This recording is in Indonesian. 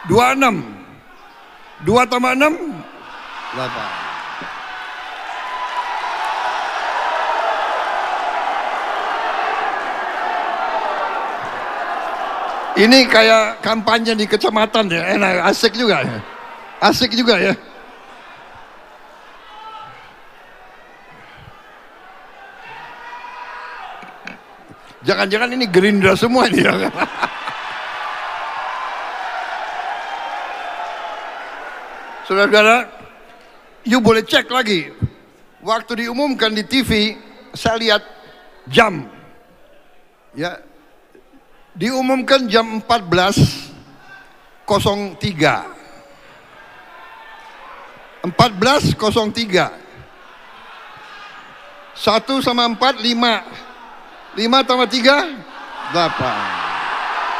26. 2 tambah 6 8. Ini kayak kampanye di kecamatan ya, enak, asik juga ya. Asik juga ya. Jangan-jangan ini Gerindra semua ini ya. Saudara-saudara, you boleh cek lagi. Waktu diumumkan di TV, saya lihat jam. Ya, diumumkan jam 14.03. 14.03. 1 sama 4, 5. 5 tambah 3, 8.